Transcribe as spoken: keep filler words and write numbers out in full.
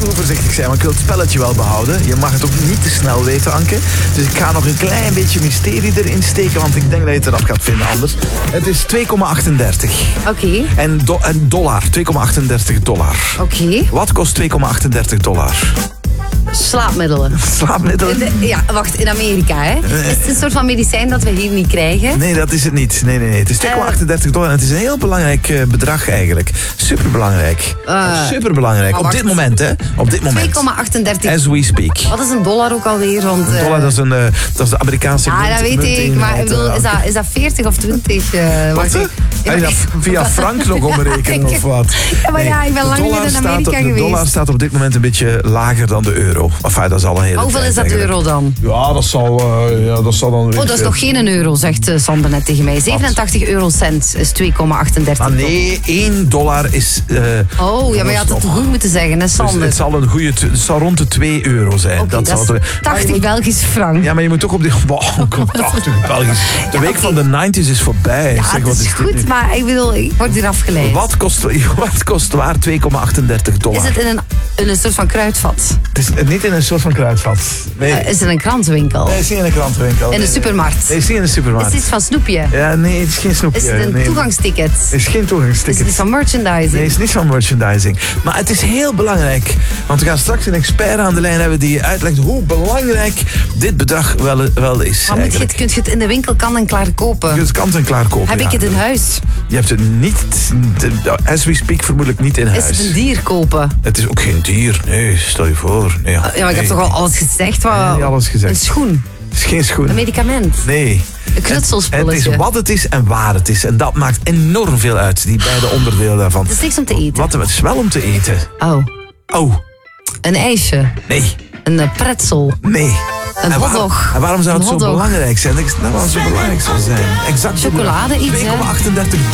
heel voorzichtig zijn, want ik wil het spelletje wel behouden. Je mag het ook niet te snel weten, Anke. Dus ik ga nog een klein beetje mysterie erin steken, want ik denk dat je het eraf gaat vinden anders. Het is twee komma achtendertig. Oké. Okay. En, do- en dollar, twee komma achtendertig dollar. Oké. Okay. Wat kost twee komma achtendertig dollar? Slaapmiddelen. Slaapmiddelen? De, ja, wacht, in Amerika, hè? Is het een soort van medicijn dat we hier niet krijgen? Nee, dat is het niet. Nee, nee, nee. Het is twee komma achtendertig dollar en het is een heel belangrijk uh, bedrag eigenlijk. Superbelangrijk. Uh, Superbelangrijk. Op dit moment, hè? Op dit moment. twee komma achtendertig. As we speak. Wat is een dollar ook alweer? Want, uh... Een dollar, dat is, een, uh, dat is de Amerikaanse munt. Ja, dat weet ik. Maar ik bedoel, is dat, is dat veertig of twintig? Uh, wat? Ga je dat via frank nog omrekenen of wat? Ja, maar nee, ja, ik ben lang niet in Amerika staat, geweest. De dollar staat op dit moment een beetje lager dan de euro. Enfin, dat is al een hele Hoeveel tijd, is dat eigenlijk. euro dan? Ja, dat zal, uh, ja, dat zal dan... Oh, dat is nog geen euro, zegt uh, Sander net tegen mij. zevenentachtig eurocent is twee komma achtendertig. Ah nee, één dollar is... Uh, oh, ja, maar je had het te goed moeten zeggen, hè, Sander? Dus het zal een goede... Het zal rond de twee euro zijn. Okay, dat, dat zal is tachtig moet, Belgische frank. Ja, maar je moet toch op die... Wow, tachtig Belgisch. De ja, week okay. van de negentig is voorbij. Ja, zeg, dat is, is goed, maar ik bedoel, ik word hier afgeleid. Wat kost, wat kost waar twee komma achtendertig dollar? Is het in een, in een soort van kruidvat? Het is niet in een soort van kruidvat. Nee. Uh, is het een krantenwinkel? Nee, het is niet in een krantenwinkel. In een supermarkt? Nee, het is niet in een supermarkt. Is het iets van snoepje? Ja, nee, het is geen snoepje. Is het een nee. toegangsticket? Het is geen toegangsticket. Is het iets van merchandising? Nee, het is niet van merchandising. Maar het is heel belangrijk. Want we gaan straks een expert aan de lijn hebben die uitlegt hoe belangrijk dit bedrag wel, wel is. Maar moet je het, kun je het in de winkel kan en klaar kopen? Je kunt het kant en klaar kopen. Heb ja. ik het in huis? Je hebt het niet, as we speak, vermoedelijk niet in huis. Is het een dier kopen? Het is ook geen dier, nee, stel je voor. Nee, ja, maar ik nee. heb toch al alles gezegd? Wat... Nee, alles gezegd. Een schoen? Het is geen schoen. Een medicament? Nee. Een knutselspulletje? Het is wat het is en waar het is. En dat maakt enorm veel uit, die beide onderdelen daarvan. Het is niks om te eten? Wat, het is wel om te eten. Oh. Oh. Een ijsje? Nee. Een pretzel? Nee. Een en hotdog? Waarom, en waarom zou het zo belangrijk zijn? Dat waarom het zo belangrijk zou zijn? Exact. Chocolade iets, twee komma achtendertig